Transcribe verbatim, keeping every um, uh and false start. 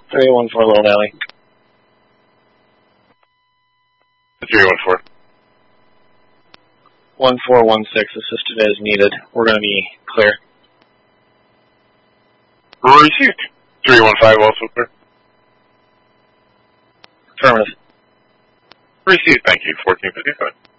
three one four Little Valley. three one four. one four one six, assisted as needed. We're going to be clear. Received. three one five also clear. Affirmative. Received, thank you. fourteen fifty-five.